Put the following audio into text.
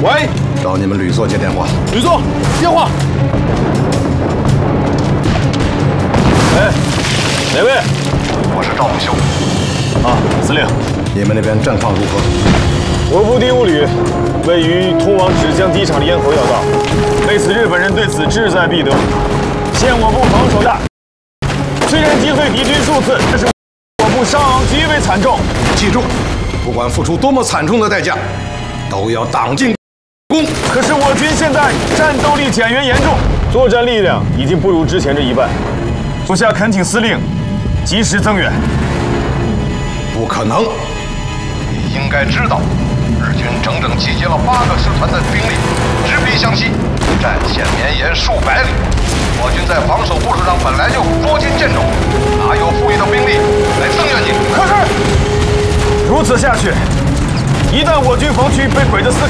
喂， 找你们旅座接电话。 吕座，电话。哎，哪位？ 我是赵武修。 啊，司令。 你们那边战况如何？ 我部第5旅位于通往芷江机场的咽喉要道，为此日本人对此志在必得。现我部防守大，虽然击退敌军数次，但是我部伤亡极为惨重。 记住，不管付出多么惨重的代价，都要党进攻。 可是我军现在战斗力减员严重，作战力量已经不如之前这一半。属下恳请司令及时增援。 不可能！ 你应该知道，日军整整集结了8个师团的兵力，直逼湘西，战线绵延数百里。我军在防守部署上本来就捉襟见肘，哪有富裕的兵力来增援你？ 可是如此下去，一旦我军防区被鬼子撕